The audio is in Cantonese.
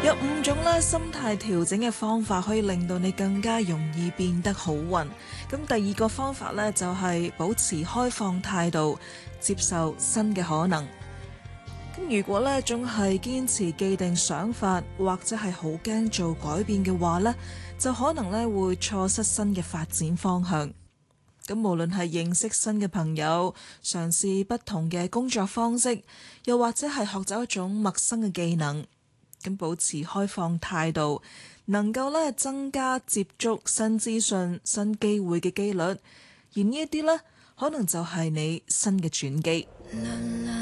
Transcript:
有5種咧心態調整嘅方法，可以令到你更加容易變得好運。咁第二個方法呢，就係保持開放態度，接受新嘅可能。咁如果呢，總係堅持既定想法，或者係好驚做改變嘅話呢，就可能呢會錯失新嘅發展方向。咁無論係認識新嘅朋友，嘗試不同嘅工作方式，又或者係學習一種陌生嘅技能，咁保持開放態度，能夠咧增加接觸新資訊、新機會嘅機率，而呢一啲呢，可能就係你新嘅轉機。